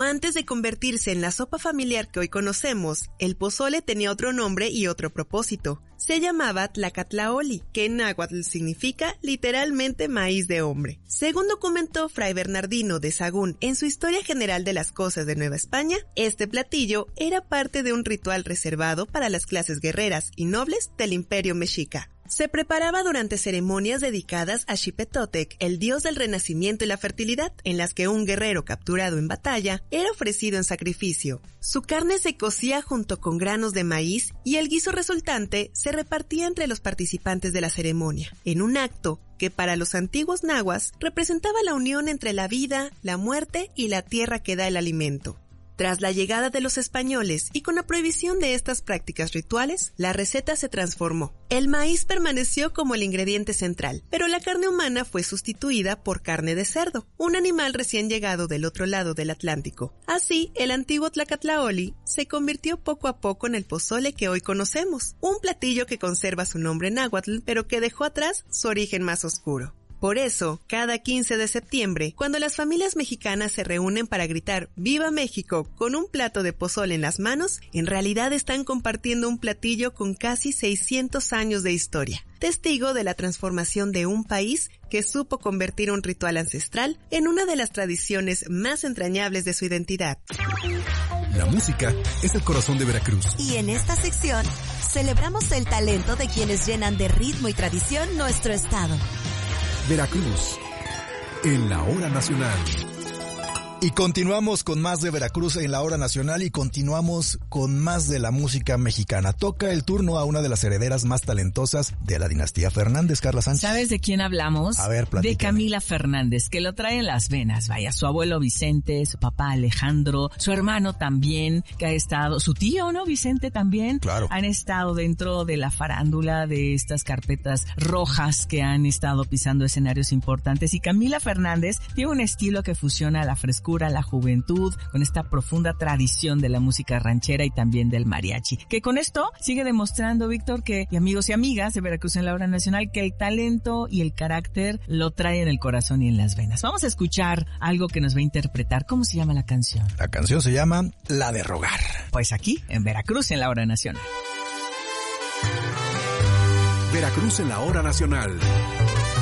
antes de convertirse en la sopa familiar que hoy conocemos, el pozole tenía otro nombre y otro propósito. Se llamaba tlacatlaoli, que en náhuatl significa literalmente maíz de hombre. Según documentó Fray Bernardino de Sahagún en su Historia General de las Cosas de Nueva España, este platillo era parte de un ritual reservado para las clases guerreras y nobles del Imperio Mexica. Se preparaba durante ceremonias dedicadas a Xipetotec, el dios del renacimiento y la fertilidad, en las que un guerrero capturado en batalla era ofrecido en sacrificio. Su carne se cocía junto con granos de maíz y el guiso resultante se repartía entre los participantes de la ceremonia, en un acto que para los antiguos nahuas representaba la unión entre la vida, la muerte y la tierra que da el alimento. Tras la llegada de los españoles y con la prohibición de estas prácticas rituales, la receta se transformó. El maíz permaneció como el ingrediente central, pero la carne humana fue sustituida por carne de cerdo, un animal recién llegado del otro lado del Atlántico. Así, el antiguo tlacatlaoli se convirtió poco a poco en el pozole que hoy conocemos, un platillo que conserva su nombre náhuatl, pero que dejó atrás su origen más oscuro. Por eso, cada 15 de septiembre, cuando las familias mexicanas se reúnen para gritar ¡Viva México! Con un plato de pozole en las manos, en realidad están compartiendo un platillo con casi 600 años de historia, testigo de la transformación de un país que supo convertir un ritual ancestral en una de las tradiciones más entrañables de su identidad. La música es el corazón de Veracruz. Y en esta sección, celebramos el talento de quienes llenan de ritmo y tradición nuestro estado. Veracruz, en la hora nacional. Y continuamos con más de Veracruz en la hora nacional y continuamos con más de la música mexicana. Toca el turno a una de las herederas más talentosas de la dinastía Fernández, Carla Sánchez. ¿Sabes de quién hablamos? A ver, platícame. De Camila Fernández, que lo trae en las venas. Vaya, su abuelo Vicente, su papá Alejandro, su hermano también, que ha estado, su tío, ¿no? Vicente también. Claro. Han estado dentro de la farándula de estas carpetas rojas que han estado pisando escenarios importantes. Y Camila Fernández tiene un estilo que fusiona la frescura, la juventud, con esta profunda tradición de la música ranchera y también del mariachi. Que con esto sigue demostrando, Víctor, que, y amigos y amigas de Veracruz en la hora nacional, que el talento y el carácter lo trae en el corazón y en las venas. Vamos a escuchar algo que nos va a interpretar. ¿Cómo se llama la canción? La canción se llama La de Rogar. Pues aquí, en Veracruz en la hora nacional. Veracruz en la hora nacional.